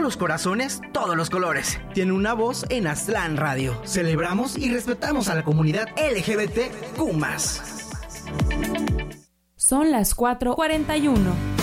los corazones, todos los colores. Tiene una voz en Aztlán Radio. Celebramos y respetamos a la comunidad LGBTQ+. Son las 4:41.